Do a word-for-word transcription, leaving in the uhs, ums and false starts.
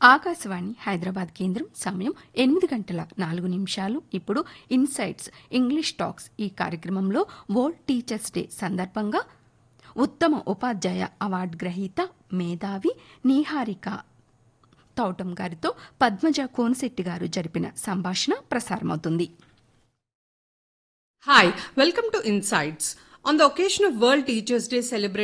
ఆకాశవాణి హైదరాబాద్ కేంద్రం సమయం ఎనిమిది గంటల నాలుగు నిమిషాలు. ఇప్పుడు ఇన్సైట్స్ ఇంగ్లీష్ టాక్స్ ఈ కార్యక్రమంలో వరల్డ్ టీచర్స్ డే సందర్భంగా ఉత్తమ ఉపాధ్యాయ అవార్డు గ్రహీత మేధావి నీహారిక తౌటం గారితో పద్మజ కోనశెట్టి గారు జరిపిన సంభాషణ ప్రసారమవుతుంది. Hi, welcome to Insights. On the occasion of World Teachers Day celebrated